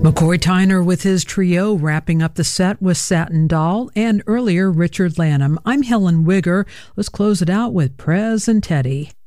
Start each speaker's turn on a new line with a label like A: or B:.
A: McCoy Tyner with his trio wrapping up the set with Satin Doll, and earlier Richard Lanham. I'm Helen Wigger. Let's close it out with Prez and Teddy.